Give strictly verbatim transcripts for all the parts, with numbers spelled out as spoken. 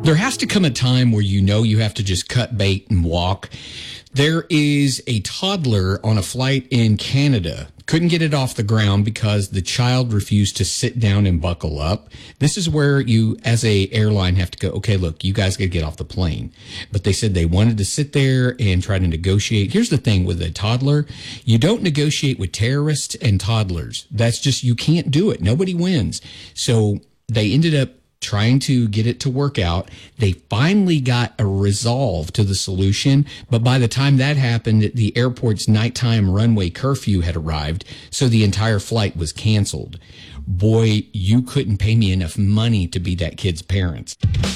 There has to come a time where you know you have to just cut bait and walk. There is a toddler on a flight in Canada. Couldn't get it off the ground because the child refused to sit down and buckle up. This is where you, as a airline, have to go, okay, look, you guys got to get off the plane. But they said they wanted to sit there and try to negotiate. Here's the thing with a toddler. You don't negotiate with terrorists and toddlers. That's just, you can't do it. Nobody wins. So they ended up trying to get it to work out. They finally got a resolve to the solution, but by the time that happened, the airport's nighttime runway curfew had arrived, so the entire flight was canceled. Boy, you couldn't pay me enough money to be that kid's parents.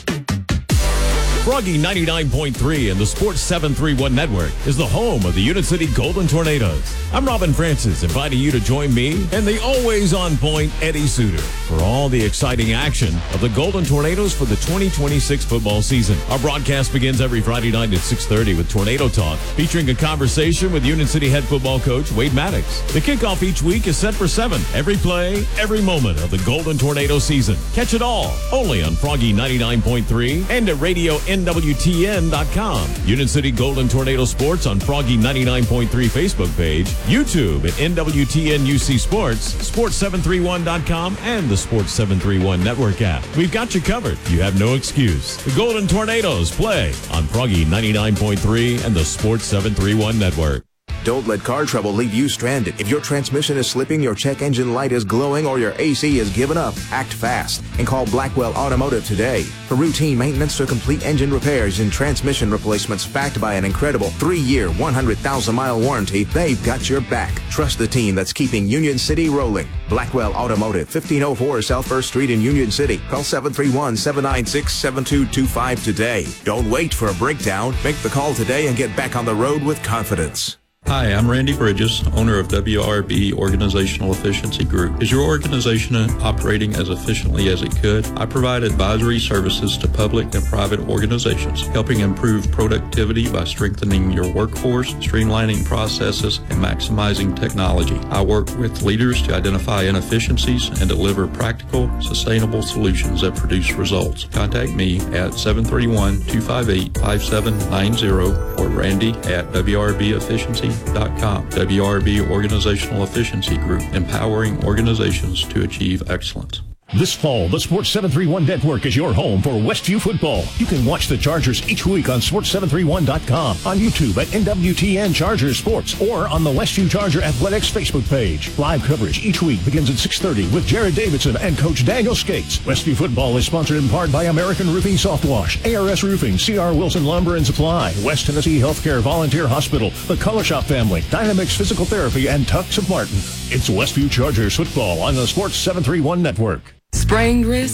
Froggy ninety-nine point three and the Sports seven thirty-one Network is the home of the Union City Golden Tornadoes. I'm Robin Francis, inviting you to join me and the always on point Eddie Suter for all the exciting action of the Golden Tornadoes for the twenty twenty-six football season. Our broadcast begins every Friday night at six thirty with Tornado Talk, featuring a conversation with Union City head football coach Wade Maddox. The kickoff each week is set for seven. Every play, every moment of the Golden Tornado season. Catch it all only on Froggy ninety-nine point three and at radio N W T N dot com. Union City Golden Tornado Sports on Froggy ninety-nine point three Facebook page, YouTube at N W T N U C Sports, Sports seven thirty-one dot com, and the Sports seven thirty-one Network app. We've got you covered. You have no excuse. The Golden Tornadoes play on Froggy ninety-nine point three and the Sports seven thirty-one Network. Don't let car trouble leave you stranded. If your transmission is slipping, your check engine light is glowing, or your A C is giving up, act fast and call Blackwell Automotive today. For routine maintenance to complete engine repairs and transmission replacements backed by an incredible three-year, one hundred thousand mile warranty, they've got your back. Trust the team that's keeping Union City rolling. Blackwell Automotive, fifteen oh four South First Street in Union City. Call seven three one, seven nine six, seven two two five today. Don't wait for a breakdown. Make the call today and get back on the road with confidence. Hi, I'm Randy Bridges, owner of W R B Organizational Efficiency Group. Is your organization operating as efficiently as it could? I provide advisory services to public and private organizations, helping improve productivity by strengthening your workforce, streamlining processes, and maximizing technology. I work with leaders to identify inefficiencies and deliver practical, sustainable solutions that produce results. Contact me at seven three one, two five eight, five seven nine zero or Randy at W R B efficiency dot com. W R B Organizational Efficiency Group, empowering organizations to achieve excellence. This fall, the Sports seven thirty-one Network is your home for Westview football. You can watch the Chargers each week on Sports seven thirty-one dot com, on YouTube at N W T N Chargers Sports, or on the Westview Charger Athletics Facebook page. Live coverage each week begins at six thirty with Jared Davidson and Coach Daniel Skates. Westview football is sponsored in part by American Roofing Soft Wash, A R S Roofing, C R Wilson Lumber and Supply, West Tennessee Healthcare Volunteer Hospital, the Color Shop family, Dynamics Physical Therapy, and Tux of Martin. It's Westview Chargers football on the Sports seven thirty-one Network. Sprained wrist,